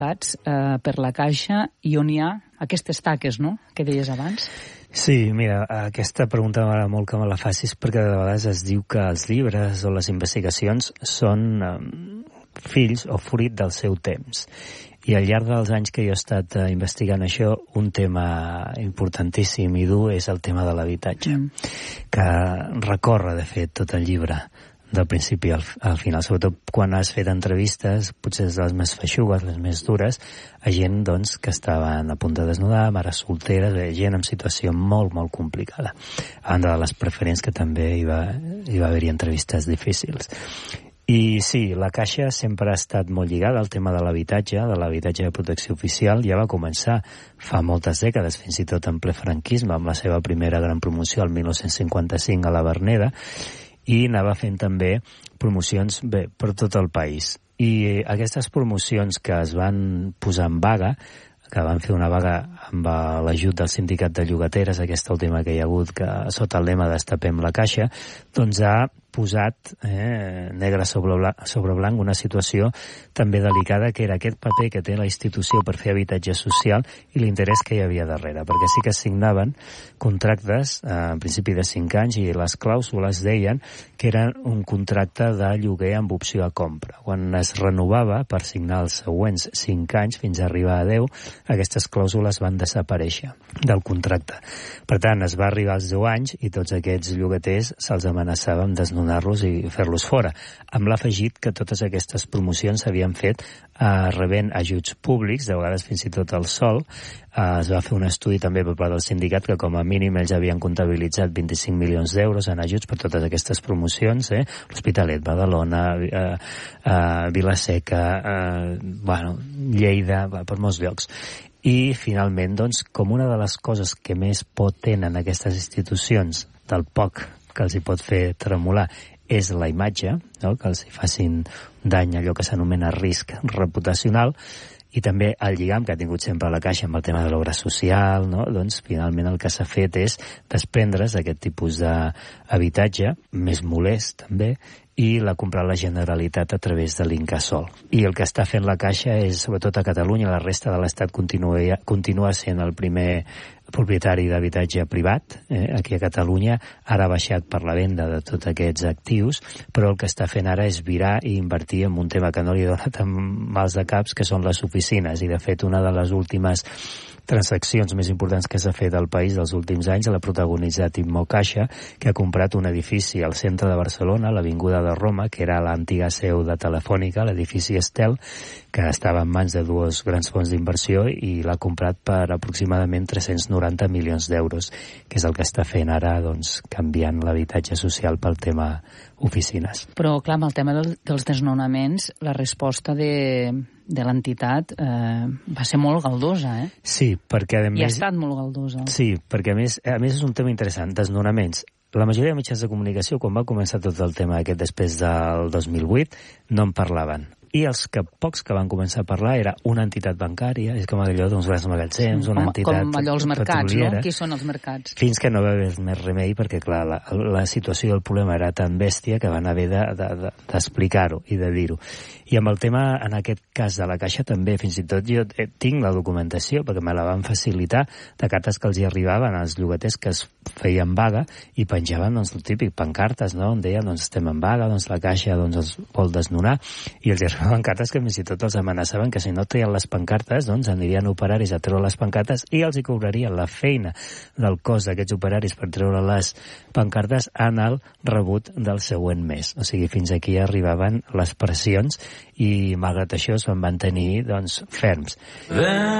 per la Caixa i on hi ha aquestes taques, no?, que deies abans. Sí, mira, aquesta pregunta m'agrada molt que me la facis perquè de vegades es diu que els llibres o les investigacions són fills o fruit del seu temps. I al llarg dels anys que jo he estat investigant això, un tema importantíssim i dur és el tema de l'habitatge, que recorre, de fet, tot el llibre, del principi al final, sobretot quan has fet entrevistes, potser les més feixugues, les més dures, a gent doncs, que estaven a punt de desnudar, mares solteres, gent en situació molt, molt complicada. A banda de les preferents, que també hi va haver-hi entrevistes difícils. I sí, la Caixa sempre ha estat molt lligada al tema de l'habitatge de protecció oficial. Ja va començar fa moltes dècades, fins i tot en ple franquisme, amb la seva primera gran promoció el 1955 a la Verneda, i anava fent també promocions per tot el país. I aquestes promocions que es van posar en vaga, que van fer una vaga amb l'ajut del sindicat de llogateres, aquesta última que hi ha hagut, que sota el lema Destapem la Caixa, doncs ha posat negre sobre blanc una situació també delicada, que era aquest paper que té la institució per fer habitatge social i l'interès que hi havia darrere, perquè sí que signaven contractes en principi de 5 anys i les clàusules deien que eren un contracte de lloguer amb opció a compra. Quan es renovava per signar els següents 5 anys fins a arribar a 10, aquestes clàusules van desaparèixer del contracte. Per tant, es va arribar als 10 anys i tots aquests llogaters se'ls amenaçava amb desnonar-los i fer-los fora, amb l'afegit que totes aquestes promocions s'havien fet rebent ajuts públics, de vegades fins i tot el sòl. Es va fer un estudi també per part del sindicat que com a mínim ells havien comptabilitzat 25 milions d'euros en ajuts per totes aquestes promocions, l'Hospitalet, Badalona, Vila-seca, Lleida, per molts llocs. I finalment, doncs, com una de les coses que més por tenen aquestes institucions, del poc que els hi pot fer tremolar, és la imatge, no?, que els hi facin dany, allò que s'anomena risc reputacional, i també el lligam que ha tingut sempre la Caixa amb el tema de l'obra social, no? Doncs finalment el que s'ha fet és desprendre's d'aquest tipus d'habitatge, més molest també, i l'ha comprat la Generalitat a través de l'Incasòl. I el que està fent la Caixa és, sobretot a Catalunya, la resta de l'Estat continua sent el primer propietari d'habitatge privat, aquí a Catalunya. Ara ha baixat per la venda de tots aquests actius, però el que està fent ara és virar i invertir en un tema que no li dona tan mals de caps, que són les oficines. I, de fet, una de les últimes transaccions més importants que s'ha fet al país dels últims anys l'ha protagonitzat Immocaixa, que ha comprat un edifici al centre de Barcelona, l'Avinguda de Roma, que era l'antiga seu de Telefònica, l'edifici Estel, que estava en mans de dues grans fons d'inversió, i l'ha comprat per aproximadament 390 milions d'euros, que és el que està fent ara, doncs, canviant l'habitatge social pel tema oficines. Però, clar, amb el tema dels desnonaments, la resposta de l'entitat va ser molt galdosa, Sí, perquè a més... I ha estat molt galdosa. Sí, perquè a més és un tema interessant, desnonaments. La majoria de mitjans de comunicació, quan va començar tot el tema aquest després del 2008, no en parlaven. I els pocs que van començar a parlar era una entitat bancària, és com allò d'uns grans magatzems, una entitat com allò els mercats, petroliera, no? Qui són els mercats? Fins que no va haver més remei, perquè, clar, la situació del problema era tan bèstia que van haver d'explicar-ho i de dir-ho. I amb el tema, en aquest cas de la Caixa, també, fins i tot jo tinc la documentació, perquè me la van facilitar, de cartes que els hi arribaven als llogaters que es feien vaga i penjaven, doncs, el típic, pancartes, no?, on deien, doncs, estem en vaga, doncs, la Caixa, doncs, els vol desnonar, i els hi arribaven cartes que fins i tot els amenaçaven que si no treien les pancartes, doncs, anirien operaris a treure les pancartes i els hi cobrarien la feina del cost d'aquests operaris per treure les pancartes en el rebut del següent mes. O sigui, fins aquí arribaven les pressions i, malgrat això, es van mantenir, doncs, ferms.